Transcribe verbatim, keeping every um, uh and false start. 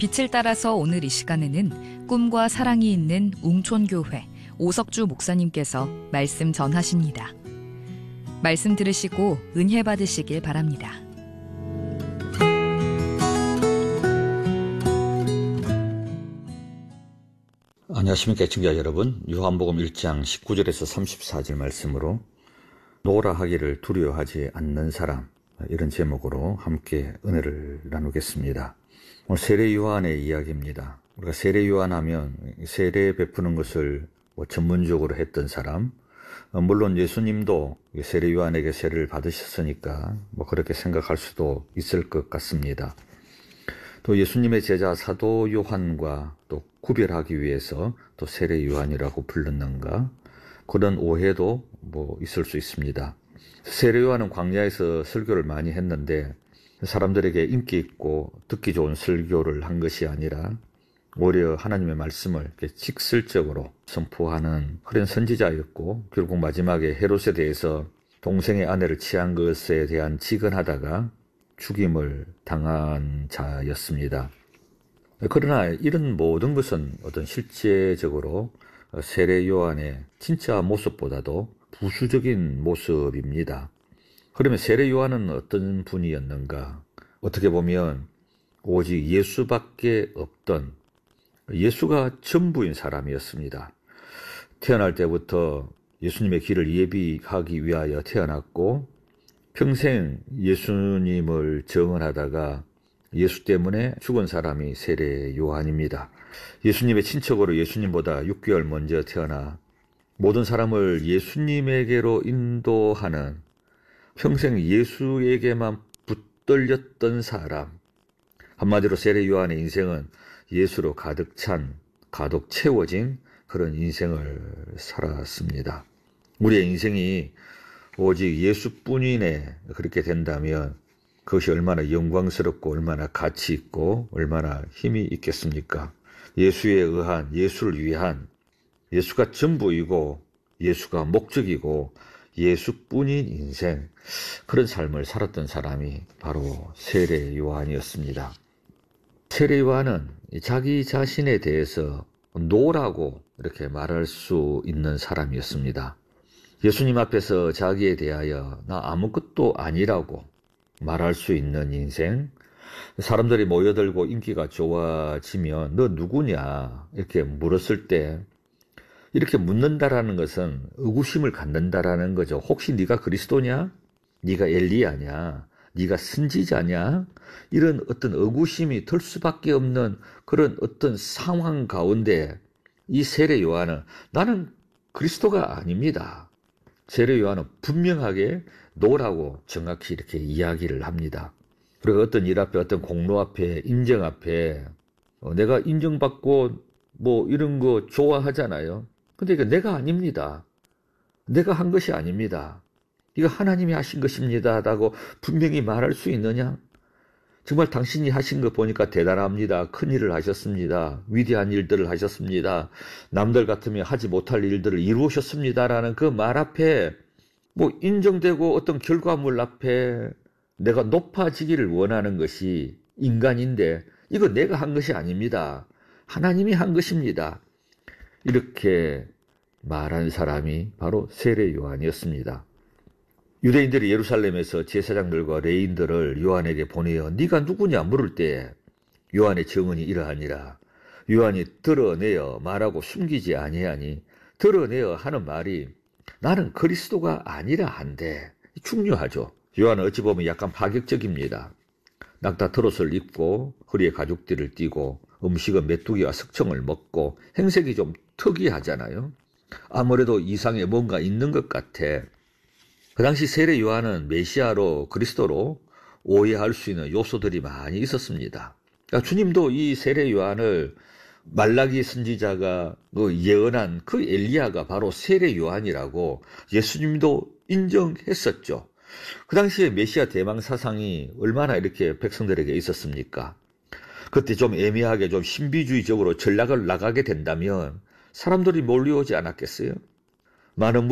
빛을 따라서 오늘 이 시간에는 꿈과 사랑이 있는 웅촌교회 오석주 목사님께서 말씀 전하십니다. 말씀 들으시고 은혜 받으시길 바랍니다. 안녕하십니까 애청자 여러분. 요한복음 일 장 십구 절에서 삼십사 절 말씀으로 노라 하기를 두려워하지 않는 사람, 이런 제목으로 함께 은혜를 나누겠습니다. 오늘 세례 요한의 이야기입니다. 우리가 세례 요한 하면 세례 베푸는 것을 뭐 전문적으로 했던 사람, 물론 예수님도 세례 요한에게 세례를 받으셨으니까 뭐 그렇게 생각할 수도 있을 것 같습니다. 또 예수님의 제자 사도 요한과 또 구별하기 위해서 또 세례 요한이라고 불렀는가, 그런 오해도 뭐 있을 수 있습니다. 세례 요한은 광야에서 설교를 많이 했는데 사람들에게 인기 있고 듣기 좋은 설교를 한 것이 아니라 오히려 하나님의 말씀을 이렇게 직설적으로 선포하는 그런 선지자였고, 결국 마지막에 헤롯에 대해서 동생의 아내를 취한 것에 대한 직언하다가 죽임을 당한 자였습니다. 그러나 이런 모든 것은 어떤 실제적으로 세례 요한의 진짜 모습보다도 부수적인 모습입니다. 그러면 세례 요한은 어떤 분이었는가? 어떻게 보면 오직 예수밖에 없던, 예수가 전부인 사람이었습니다. 태어날 때부터 예수님의 길을 예비하기 위하여 태어났고, 평생 예수님을 증언하다가 예수 때문에 죽은 사람이 세례 요한입니다. 예수님의 친척으로 예수님보다 육 개월 먼저 태어나 모든 사람을 예수님에게로 인도하는, 평생 예수에게만 붙들렸던 사람, 한마디로 세례 요한의 인생은 예수로 가득 찬, 가득 채워진 그런 인생을 살았습니다. 우리의 인생이 오직 예수뿐이네 그렇게 된다면 그것이 얼마나 영광스럽고 얼마나 가치 있고 얼마나 힘이 있겠습니까? 예수에 의한, 예수를 위한, 예수가 전부이고 예수가 목적이고 예수뿐인 인생, 그런 삶을 살았던 사람이 바로 세례 요한이었습니다. 세례 요한은 자기 자신에 대해서 노라고 이렇게 말할 수 있는 사람이었습니다. 예수님 앞에서 자기에 대하여 나 아무것도 아니라고 말할 수 있는 인생, 사람들이 모여들고 인기가 좋아지면 너 누구냐 이렇게 물었을 때 이렇게 묻는다라는 것은 의구심을 갖는다라는 거죠. 혹시 네가 그리스도냐? 네가 엘리야냐? 네가 선지자냐? 이런 어떤 의구심이 들 수밖에 없는 그런 어떤 상황 가운데 이 세례 요한은 나는 그리스도가 아닙니다. 세례 요한은 분명하게 노라고 정확히 이렇게 이야기를 합니다. 그리고 어떤 일 앞에, 어떤 공로 앞에, 인정 앞에 어, 내가 인정받고 뭐 이런 거 좋아하잖아요. 근데 이거 내가 아닙니다. 내가 한 것이 아닙니다. 이거 하나님이 하신 것입니다 라고 분명히 말할 수 있느냐? 정말 당신이 하신 거 보니까 대단합니다. 큰 일을 하셨습니다. 위대한 일들을 하셨습니다. 남들 같으면 하지 못할 일들을 이루셨습니다 라는 그 말 앞에, 뭐 인정되고 어떤 결과물 앞에 내가 높아지기를 원하는 것이 인간인데 이거 내가 한 것이 아닙니다. 하나님이 한 것입니다. 이렇게 말한 사람이 바로 세례 요한이었습니다. 유대인들이 예루살렘에서 제사장들과 레인들을 요한에게 보내어 네가 누구냐 물을 때 요한의 증언이 이러하니라. 요한이 드러내어 말하고 숨기지 아니하니, 드러내어 하는 말이 나는 그리스도가 아니라 한데, 중요하죠. 요한은 어찌 보면 약간 파격적입니다. 낙타 트롯을 입고 허리에 가죽띠를 띠고 음식은 메뚜기와 석청을 먹고 행색이 좀 특이하잖아요. 아무래도 이상에 뭔가 있는 것 같아. 그 당시 세례 요한은 메시아로, 그리스도로 오해할 수 있는 요소들이 많이 있었습니다. 그러니까 주님도 이 세례 요한을 말라기 선지자가 그 예언한 그 엘리야가 바로 세례 요한이라고 예수님도 인정했었죠. 그 당시에 메시아 대망 사상이 얼마나 이렇게 백성들에게 있었습니까? 그때 좀 애매하게 좀 신비주의적으로 전략을 나가게 된다면 사람들이 몰려오지 않았겠어요? 많은